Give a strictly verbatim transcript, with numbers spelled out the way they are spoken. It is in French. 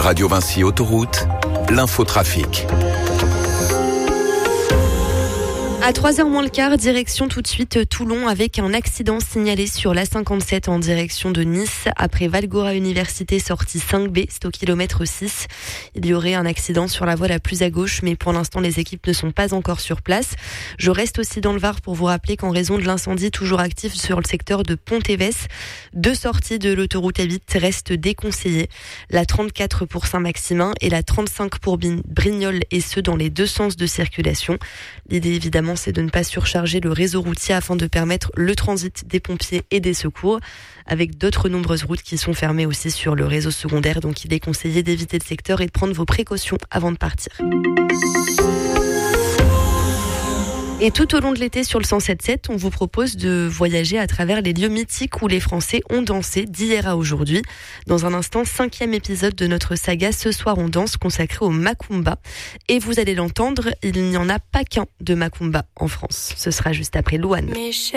Radio Vinci Autoroute, l'infotrafic. À trois heures moins le quart, direction tout de suite Toulon avec un accident signalé sur l'A cinquante-sept en direction de Nice. Après Valgora Université sortie cinq B, c'est au kilomètre six. Il y aurait un accident sur la voie la plus à gauche, mais pour l'instant les équipes ne sont pas encore sur place. Je reste aussi dans le Var pour vous rappeler qu'en raison de l'incendie toujours actif sur le secteur de Pont-Évès, deux sorties de l'autoroute A huit restent déconseillées. La trente-quatre pour Saint-Maximin et la trente-cinq pour Brignoles, et ce dans les deux sens de circulation. L'idée évidemment, c'est de ne pas surcharger le réseau routier afin de permettre le transit des pompiers et des secours, avec d'autres nombreuses routes qui sont fermées aussi sur le réseau secondaire. Donc il est conseillé d'éviter le secteur et de prendre vos précautions avant de partir. Et tout au long de l'été sur le cent sept sept, on vous propose de voyager à travers les lieux mythiques où les Français ont dansé d'hier à aujourd'hui. Dans un instant, cinquième épisode de notre saga Ce soir on danse, consacré au Macumba. Et vous allez l'entendre, il n'y en a pas qu'un de Macumba en France. Ce sera juste après Louane.